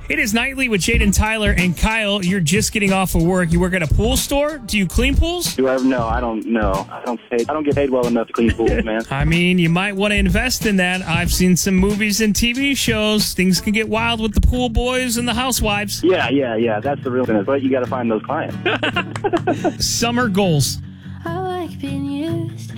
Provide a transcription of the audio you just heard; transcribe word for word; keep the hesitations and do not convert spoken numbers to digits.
It is Nightly with Jaden Tyler and Kyle. You're just getting off of work. You work at a pool store. Do you clean pools? Do I ever know? I don't know. I don't pay, I don't get paid well enough to clean pools, man. I mean, you might want to invest in that. I've seen some movies and T V shows. Things can get wild with the pool boys and the housewives. Yeah, yeah, yeah. That's the real thing. But you got to find those clients. Summer goals. I like being used.